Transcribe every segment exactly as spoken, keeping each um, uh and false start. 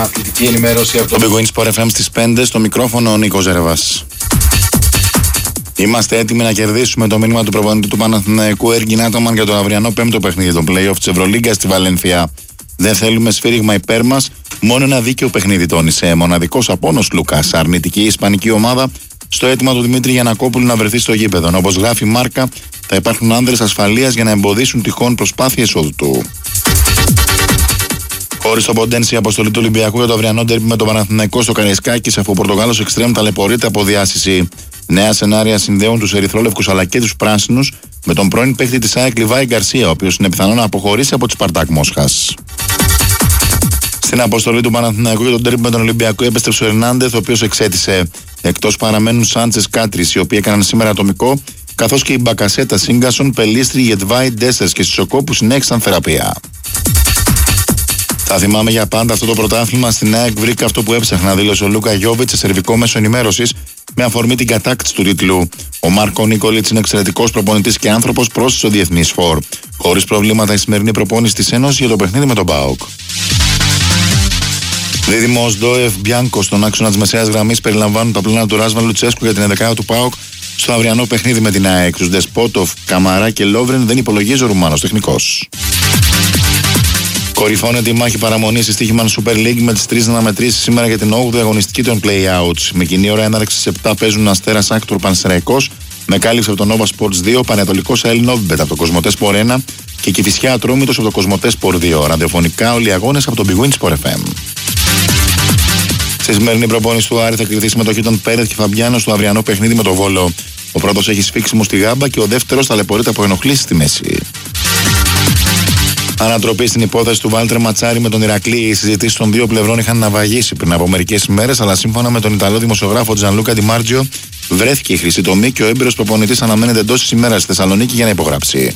Αθλητική ενημέρωση από το Big Win Sport εφ εμ στις πέντε, στο μικρόφωνο ο Νίκος Ζερβάς. Είμαστε έτοιμοι να κερδίσουμε το μήνυμα του προπονητή του Παναθηναϊκού Έργιν Άταμαν για το αυριανό πέμπτο παιχνίδι των play-off της Ευρωλίγκας στη Βαλένθια. Δεν θέλουμε σφύριγμα υπέρ μας, μόνο ένα δίκαιο παιχνίδι, τόνισε μοναδικός απόνος Λούκας. Αρνητική ισπανική ομάδα στο αίτημα του Δημήτρη Γιαννακόπουλου να βρεθεί στο γήπεδο. Όπως γράφει η Μάρκα, θα υπάρχουν άνδρες ασφαλείας για να εμποδίσουν τυχόν προσπάθειες εισόδου του. Χωρίς το Ποντένση, η αποστολή του Ολυμπιακού για το αυριανό ντέρμπι με το Παναθηναϊκό στο Καραϊσκάκης, αφού ο Πορτογάλος εξτρέμ ταλαιπωρείται από διάσηση. Νέα σενάρια συνδέουν τους ερυθρόλευκους αλλά και τους πράσινους με τον πρώην παίκτη της ΑΕΚ Λιβάη Γκαρσία, ο οποίος είναι πιθανό να αποχωρήσει από τη Σπαρτάκ Μόσχας. Στην αποστολή του Παναθηναϊκού για τον ντέρμπι με τον Ολυμπιακό επέστρεψε ο Ερνάντεθ, ο οποίος εξέτησε. Εκτός παραμένουν Σάντσες, Κάτρις, οι οποίοι έκαναν σήμερα ατομικό, καθώς και η Μπακασέτα, Σίγκασον, Πελίστρι, Γετβάη, Ντέσσερς και Σισοκό που συνέχισαν θεραπεία. Θα θυμάμαι για πάντα αυτό το πρωτάθλημα. Στην ΑΕΚ βρήκα αυτό που έψαχνα, δήλωσε ο Λούκα Γιόβιτς σε σερβικό μέσο ενημέρωσης με αφορμή την κατάκτηση του τίτλου. Ο Μάρκο Νίκολιτς είναι εξαιρετικός προπονητής και άνθρωπος, πρόσθεσε ο διεθνής φορ. Χωρίς προβλήματα η σημερινή προπόνηση της Ένωσης για το παιχνίδι με τον ΠΑΟΚ. Δίδυμος Ντόεφ Μπιάνκο στον άξονα της μεσαίας γραμμής περιλαμβάνουν τα πλάνα του Ράσβαν Λουτσέσκου για την ενδεκάδα του ΠΑΟΚ στο αυριανό παιχνίδι με την ΑΕΚ. Τους Δεσπότοφ, Καμαρά και Λόβρεν δεν υπολογίζει ο Ρουμάνος τεχνικός. Κορυφώνεται η μάχη παραμονής στη Στίχημαν Super League με τις τρεις αναμετρήσεις σήμερα για την όγδοη αγωνιστική των play-outs. Με κοινή ώρα έναρξη στις επτά παίζουν Αστέρας Άκτορ Πανσεραϊκός, με κάλυψη από τον Nova Sports δύο, Πανετολικός ΑΕΛ Νόβιμπετ από το Κοσμοτέ Sport ένα και Κηφισιά Ατρόμητος από το Κοσμοτέ Sport δύο. Ραδιοφωνικά όλοι οι αγώνες από το Big Win Sport εφ εμ. Στη σημερινή προπόνηση του Άρη θα κρυφθεί συμμετοχή των Πέρεθ και Φαμπιάνο στο αυριανό παιχνίδι με το Βόλο. Ο πρώτος έχει σφίξιμο στη γάμπα και ο δεύτερος ταλαιπωρείται από ενοχλήσεις στη μέση. Ανατροπή στην υπόθεση του Βάλτερ Ματσάρη με τον Ηρακλή. Οι συζητήσεις των δύο πλευρών είχαν ναυαγίσει πριν από μερικές ημέρες, αλλά σύμφωνα με τον Ιταλό δημοσιογράφο Τζανλούκα Ντιμάρτζιο, βρέθηκε η χρυσή τομή και ο έμπειρος προπονητής αναμένεται εντός της ημέρας στη Θεσσαλονίκη για να υπογράψει.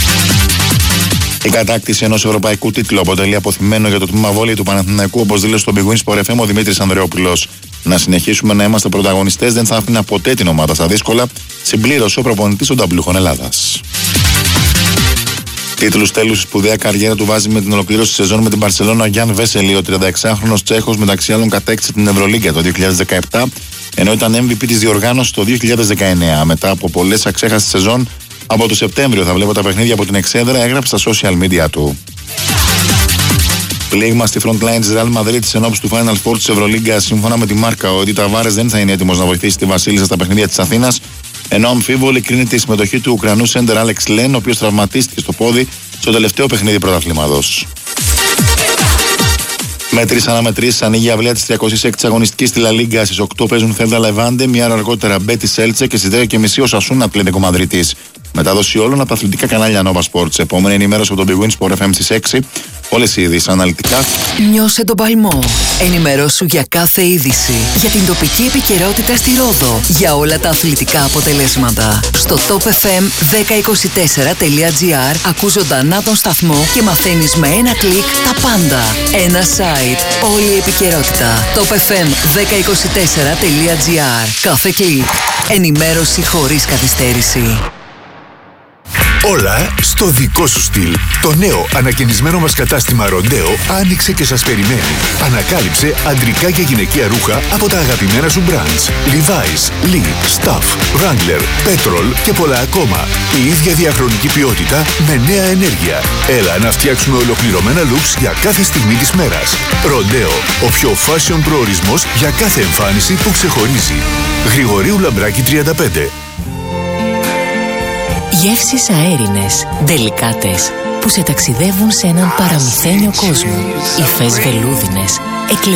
Η κατάκτηση ενός ευρωπαϊκού τίτλου αποτελεί αποθυμένο για το τμήμα βόλεϊ του Παναθηναϊκού, όπως δήλωσε στο Big Win Sport εφ εμ ο Δημήτρης Ανδρεόπουλος. Να συνεχίσουμε να είμαστε πρωταγωνιστές δεν θα άφηνα ποτέ την ομάδα στα δύσκολα, συμπλήρωσε ο προπονητής των Ταμπλούχων Ελλάδας. Τίτλους τέλους στη σπουδαία καριέρα του βάζει με την ολοκλήρωση της σεζόν με την Μπαρσελόνα ο Γιάν Βέσελη. Ο τριανταεξάχρονος Τσέχος μεταξύ άλλων κατέκτησε την Ευρωλίγκα το δύο χιλιάδες δεκαεπτά, ενώ ήταν εμ βι πι της διοργάνωσης το δύο χιλιάδες δεκαεννέα. Μετά από πολλές αξέχαστες σεζόν, από το Σεπτέμβριο θα βλέπω τα παιχνίδια από την Εξέδρα, έγραψε στα social media του. Πλήγμα στη frontline της Real Madrid της ενόψης του Final Four της Ευρωλίγκα. Σύμφωνα με τη Μάρκα, ο Έντι Ταβάρες δεν θα είναι έτοιμος να βοηθήσει τη Βασίλισσα στα παιχνίδια της Αθήνας, ενώ αμφίβολη κρίνεται η συμμετοχή του Ουκρανού σέντερ Άλεξ Λεν, ο οποίος τραυματίστηκε στο πόδι στο τελευταίο παιχνίδι πρωταθλήματος. Με τρεις αναμετρήσεις ανοίγει η αυλαία της τριακόσιας έκτης αγωνιστικής στη Λα Λίγκα. Στις οκτώ παίζουν Θέλτα Λεβάντε, μια ώρα αργότερα Μπέτι Σέλτσε και στις δέκα και μισή ο Σασούνα Ατλέτικο Μαδρίτης. Μετάδοση όλων από τα αθλητικά κανάλια Nova Sports. Επόμενη ενημέρωση από το Big Win Sport εφ εμ στις έξι. Όλες οι ειδήσεις αναλυτικά. Νιώσε τον παλμό. Ενημερώσου για κάθε είδηση. Για την τοπική επικαιρότητα στη Ρόδο. Για όλα τα αθλητικά αποτελέσματα. Στο top εφ εμ δέκα είκοσι τέσσερα τελεία τζι άρ ακούς ζωντανά τον σταθμό και μαθαίνεις με ένα κλικ τα πάντα. Ένα site. Όλη η επικαιρότητα. top εφ εμ δέκα είκοσι τέσσερα τελεία τζι άρ. Κάθε κλικ. Ενημέρωση χωρίς καθυστέρηση. Όλα στο δικό σου στυλ. Το νέο ανακαινισμένο μας κατάστημα Ροντέο άνοιξε και σας περιμένει. Ανακάλυψε αντρικά και γυναικεία ρούχα από τα αγαπημένα σου brands. Levi's, Lee, Stuff, Wrangler, Petrol και πολλά ακόμα. Η ίδια διαχρονική ποιότητα με νέα ενέργεια. Έλα να φτιάξουμε ολοκληρωμένα looks για κάθε στιγμή της μέρας. Ροντέο, ο πιο fashion προορισμός για κάθε εμφάνιση που ξεχωρίζει. Γρηγορίου Λαμπράκη τριάντα πέντε. Γεύσεις αέρινες, ντελικάτες, που σε ταξιδεύουν σε έναν παραμυθένιο κόσμο. Υφές βελούδινες, εκλεπτικές.